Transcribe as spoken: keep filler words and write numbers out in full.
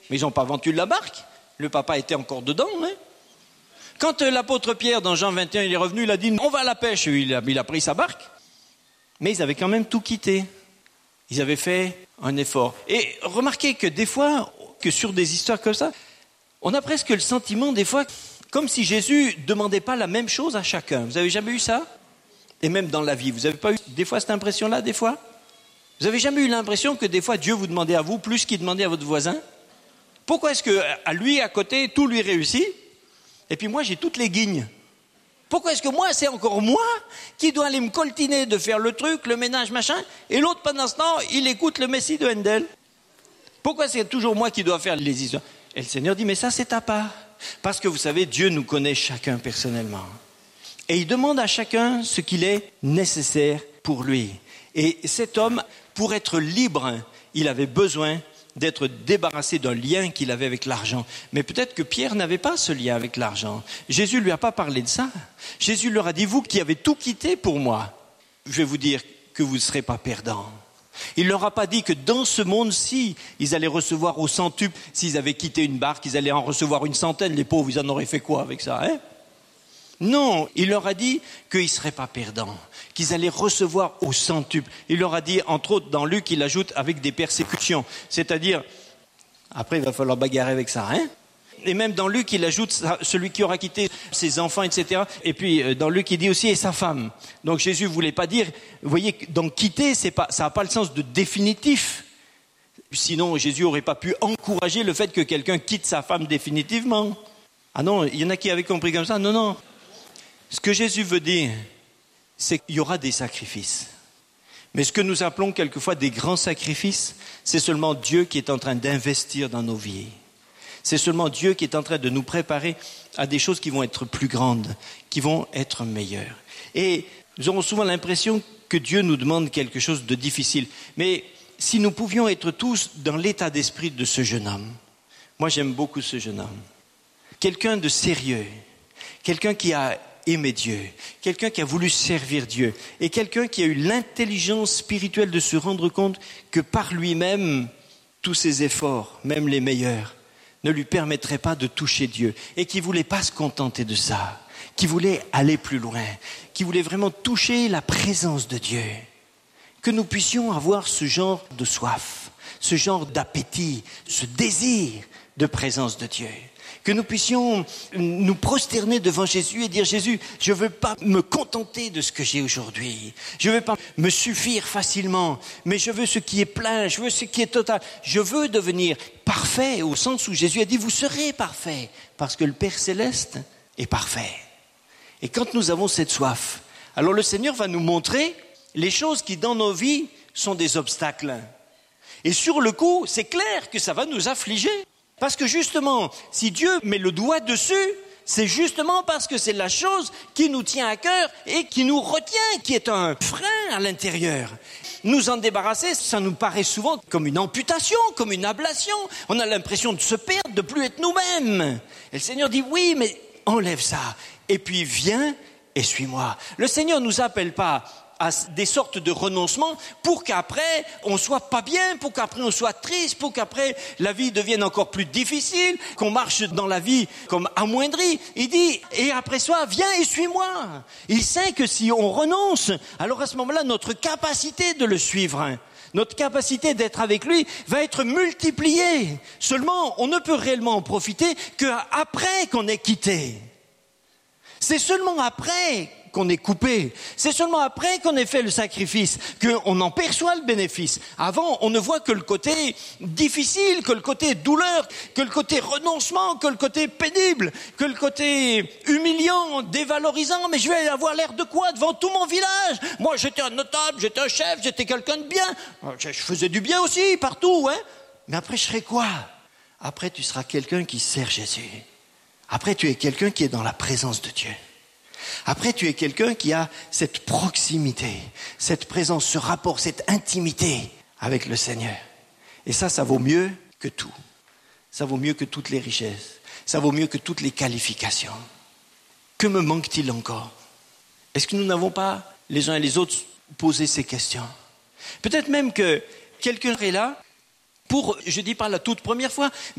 Mais ils n'ont pas vendu la barque. Le papa était encore dedans. Hein. Quand euh, l'apôtre Pierre, dans Jean vingt et un, il est revenu, il a dit, on va à la pêche. Il a, il a pris sa barque. Mais ils avaient quand même tout quitté. Ils avaient fait un effort. Et remarquez que des fois, que sur des histoires comme ça, on a presque le sentiment, des fois, comme si Jésus ne demandait pas la même chose à chacun. Vous avez jamais eu ça? Et même dans la vie, vous n'avez pas eu des fois cette impression-là, des fois? Vous avez jamais eu l'impression que des fois Dieu vous demandait à vous plus qu'il demandait à votre voisin? Pourquoi est-ce que à lui, à côté, tout lui réussit? Et puis moi, j'ai toutes les guignes. Pourquoi est-ce que moi, c'est encore moi qui dois aller me coltiner de faire le truc, le ménage, machin, et l'autre, pendant ce temps, il écoute le Messie de Handel? Pourquoi c'est toujours moi qui dois faire les histoires? Et le Seigneur dit, mais ça, c'est ta part. Parce que vous savez, Dieu nous connaît chacun personnellement. Et il demande à chacun ce qu'il est nécessaire pour lui. Et cet homme, pour être libre, il avait besoin d'être débarrassé d'un lien qu'il avait avec l'argent. Mais peut-être que Pierre n'avait pas ce lien avec l'argent. Jésus ne lui a pas parlé de ça. Jésus leur a dit, vous qui avez tout quitté pour moi, je vais vous dire que vous ne serez pas perdants. Il ne leur a pas dit que dans ce monde-ci, ils allaient recevoir au centuple. S'ils avaient quitté une barque, ils allaient en recevoir une centaine. Les pauvres, ils en auraient fait quoi avec ça, hein? Non, il leur a dit qu'ils ne seraient pas perdants, qu'ils allaient recevoir au centuple. Il leur a dit, entre autres, dans Luc, il ajoute avec des persécutions. C'est-à-dire, après, il va falloir bagarrer avec ça, hein? Et même dans Luc, il ajoute celui qui aura quitté ses enfants, et cetera. Et puis, dans Luc, il dit aussi, et sa femme. Donc, Jésus ne voulait pas dire, vous voyez, donc quitter, c'est pas, ça n'a pas le sens de définitif. Sinon, Jésus n'aurait pas pu encourager le fait que quelqu'un quitte sa femme définitivement. Ah non, il y en a qui avaient compris comme ça. Non, non. Ce que Jésus veut dire, c'est qu'il y aura des sacrifices. Mais ce que nous appelons quelquefois des grands sacrifices, c'est seulement Dieu qui est en train d'investir dans nos vies. C'est seulement Dieu qui est en train de nous préparer à des choses qui vont être plus grandes, qui vont être meilleures. Et nous aurons souvent l'impression que Dieu nous demande quelque chose de difficile. Mais si nous pouvions être tous dans l'état d'esprit de ce jeune homme, moi j'aime beaucoup ce jeune homme, quelqu'un de sérieux, quelqu'un qui a aimé Dieu, quelqu'un qui a voulu servir Dieu et quelqu'un qui a eu l'intelligence spirituelle de se rendre compte que par lui-même, tous ses efforts, même les meilleurs, ne lui permettraient pas de toucher Dieu et qui ne voulait pas se contenter de ça, qui voulait aller plus loin, qui voulait vraiment toucher la présence de Dieu. Que nous puissions avoir ce genre de soif, ce genre d'appétit, ce désir de présence de Dieu. Que nous puissions nous prosterner devant Jésus et dire, Jésus, je ne veux pas me contenter de ce que j'ai aujourd'hui. Je ne veux pas me suffire facilement, mais je veux ce qui est plein, je veux ce qui est total. Je veux devenir parfait au sens où Jésus a dit, vous serez parfait, parce que le Père Céleste est parfait. Et quand nous avons cette soif, alors le Seigneur va nous montrer les choses qui dans nos vies sont des obstacles. Et sur le coup, c'est clair que ça va nous affliger. Parce que justement, si Dieu met le doigt dessus, c'est justement parce que c'est la chose qui nous tient à cœur et qui nous retient, qui est un frein à l'intérieur. Nous en débarrasser, ça nous paraît souvent comme une amputation, comme une ablation. On a l'impression de se perdre, de plus être nous-mêmes. Et le Seigneur dit, oui, mais enlève ça. Et puis viens et suis-moi. Le Seigneur ne nous appelle pas à des sortes de renoncements pour qu'après on soit pas bien, pour qu'après on soit triste, pour qu'après la vie devienne encore plus difficile, qu'on marche dans la vie comme amoindri. Il dit, et après ça, viens et suis-moi. Il sait que si on renonce, alors à ce moment-là, notre capacité de le suivre, notre capacité d'être avec lui va être multipliée. Seulement, on ne peut réellement en profiter qu'après qu'on ait quitté. C'est seulement après qu'on est coupé. C'est seulement après qu'on ait fait le sacrifice qu'on en perçoit le bénéfice. Avant, on ne voit que le côté difficile, que le côté douleur, que le côté renoncement, que le côté pénible, que le côté humiliant, dévalorisant. Mais je vais avoir l'air de quoi devant tout mon village? Moi, j'étais un notable, j'étais un chef, j'étais quelqu'un de bien. Je faisais du bien aussi, partout, hein. Mais après, je serai quoi? Après, tu seras quelqu'un qui sert Jésus. Après, tu es quelqu'un qui est dans la présence de Dieu. Après, tu es quelqu'un qui a cette proximité, cette présence, ce rapport, cette intimité avec le Seigneur. Et ça, ça vaut mieux que tout. Ça vaut mieux que toutes les richesses. Ça vaut mieux que toutes les qualifications. Que me manque-t-il encore? Est-ce que nous n'avons pas, les uns et les autres, posé ces questions? Peut-être même que quelqu'un est là pour, je dis pas la toute première fois,